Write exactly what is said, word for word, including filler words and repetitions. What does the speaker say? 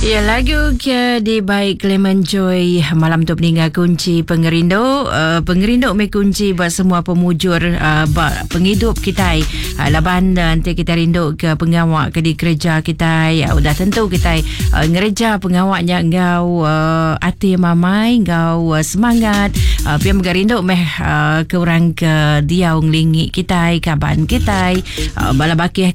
Ya, lagu ke di baik Clement Joy malam tu peninggal kunci pengerinduk uh, pengerinduk me kunci buat semua pemujur uh, penghidup kita uh, laban nanti kita rinduk ke pengawak ke di kerja kita ya udah tentu kita uh, ngereja pengawaknya engkau uh, hati mamai engkau uh, semangat uh, pian mengerinduk meh uh, ke orang ke dia nglingi kita kaban kita uh, bala bakih